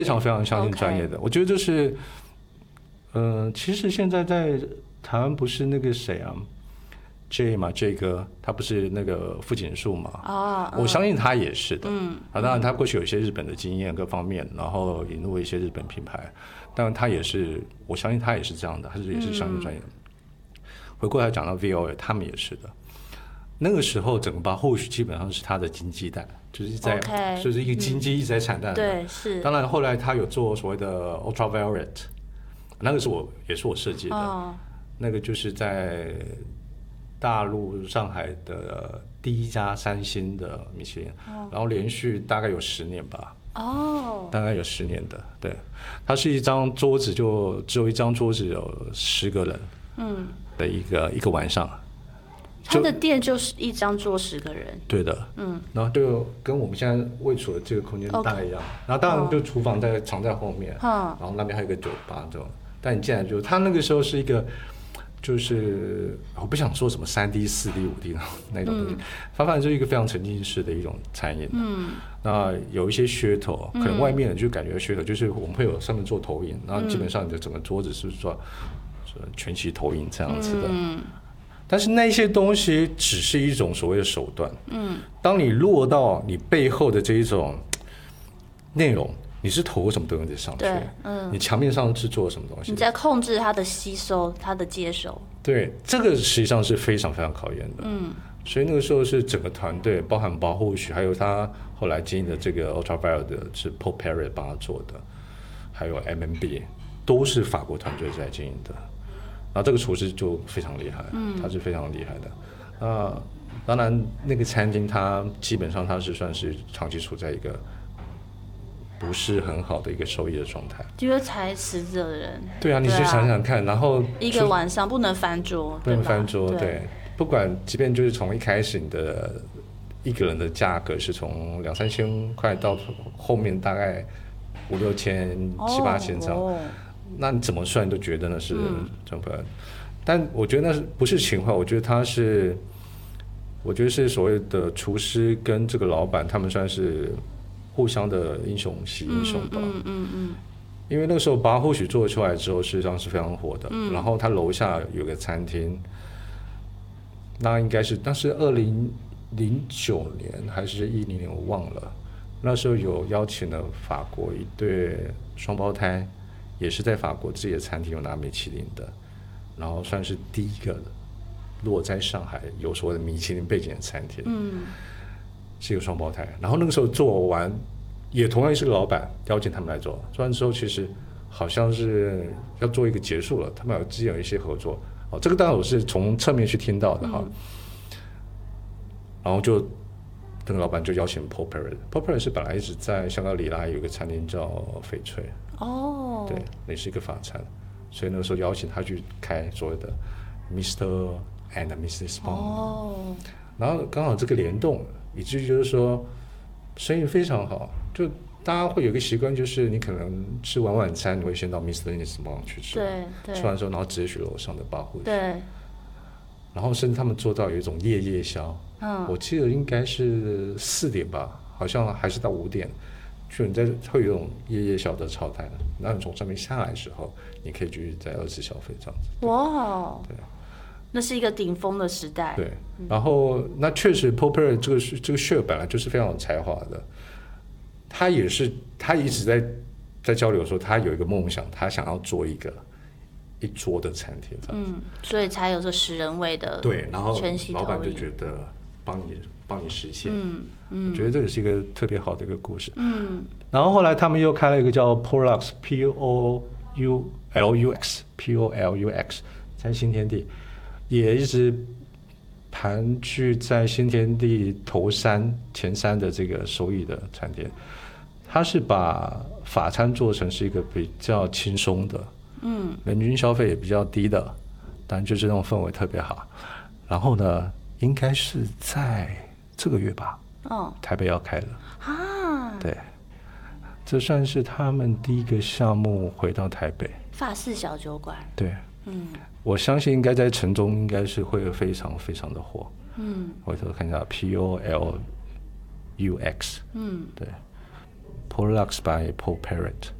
非常非常相信专业的。我觉得就是，其实现在在台湾不是那个谁啊 ，J 嘛，J 哥，他不是那个富锦树嘛？我相信他也是的。当然他过去有一些日本的经验各方面，然后引入一些日本品牌，当然他也是，我相信他也是这样的，他也是相信专业的。回过来讲到 VOA， 他们也是的。那个时候，整个巴或许基本上是他的经济带，就是就是一个经济一直在产蛋的。 对，是。 当然后来他有做所谓的 Ultraviolet， 那个也是我设计的。那个就是在大陆上海的第一家3星的米其林，然后连续大概有10年吧。大概有10年的。对，它是一张桌子，就只有一张桌子有10个人，的一个晚上。 他的店就是一张桌10个人， 对的，然后就跟我们现在位处的这个空间大概一样，然后当然就厨房藏在后面，然后那边还有一个酒吧这种。但你进来就，他那个时候是一个，就是我不想说什么3D、4D、5D 那种东西，反正就是一个非常沉浸式的一种餐饮。那有一些噱头，可能外面人就感觉噱头，就是我们会有上面做投影，然后基本上你的整个桌子是做全息投影这样子的。但是那些东西只是一种所谓的手段。当你落到你背后的这一种内容，你是投什么东西上去？你墙面上是做什么东西？ 你在控制它的吸收，它的接收。 对，这个实际上是非常非常考验的。所以那个时候是整个团队，包含保护许，还有他后来经营的这个 Ultraviolet 的是 Paul Perret 帮他做的，还有 MMB 都是法国团队在经营的。然后这个厨师就非常厉害，他是非常厉害的。当然那个餐厅它基本上它是算是长期处在一个不是很好的一个收益的状态， 因为才10个人。 对啊，你就想想看，然后一个晚上不能翻桌， 不能翻桌，对，不管即便就是从一开始你的一个人的价格是从2-3千块到后面大概5-6千、7-8千这样。那你怎么算都觉得那是成本，但我觉得那不是情怀，我觉得是所谓的厨师跟这个老板，他们算是互相的英雄惜英雄吧。因为那个时候把或许做出来之后，事实上是非常火的。然后他楼下有个餐厅，那应该是当时2009年还是10年我忘了，那时候有邀请了法国一对双胞胎。也是在法国自己的餐厅有拿米其林的，然后算是第一个落在上海有所谓的米其林背景的餐厅。是一个双胞胎。然后那个时候做完，也同样是个老板邀请他们来做，做完之后其实好像是要做一个结束了，他们之间有一些合作。这个当然我是从侧面去听到的哈。然后就那个老板就邀请 Paul Perret。Paul Perret 是本来一直在香港里拉有一个餐厅叫翡翠。对，那是一个法餐，所以那个时候邀请他去开所谓的 Mr. and Mrs. Bond。然后刚好这个联动，以至于就是说生意非常好，就大家会有一个习惯，就是你可能吃完晚餐，你会先到 Mr. and Mrs. Bond 去吃，吃完之后然后直接去楼上的吧户，然后甚至他们做到有一种夜宵，我记得应该是4点吧，好像还是到5点。就你会有一种夜宵的超摊，然后你从上面下来的时候，你可以继续在2次消费这样子。 哇，对，那是一个顶峰的时代。 对，然后那确实 Paul Perret 这个 chef 本来就是非常有才华的，他一直在交流说他有一个梦想，他想要做一桌的餐厅这样子。 所以才有这10人位的对，然后全息投影， 老板就觉得帮你实现。我觉得这个是一个特别好的一个故事。然后后来他们又开了一个叫 Pollux Pollux 在新天地，也一直盘踞在新天地前3的这个收益的餐厅。他是把法餐做成是一个比较轻松的，人均消费也比较低的，当然就是那种氛围特别好。然后呢，应该是在这个月吧，台北要开了啊。对，这算是他们第一个项目回到台北。 法式小酒馆。 对，我相信应该在城中应该是会非常非常的火。回头看一下 Pollux。对， Polar Lux by Paul Parrot。